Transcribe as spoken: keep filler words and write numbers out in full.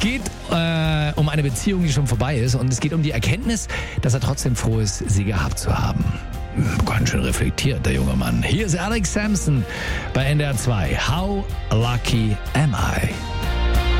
geht äh, um eine Beziehung, die schon vorbei ist. Und es geht um die Erkenntnis, dass er trotzdem froh ist, sie gehabt zu haben. Ganz schön reflektiert, der junge Mann. Hier ist Alex Sampson bei N D R zwei. How lucky am I?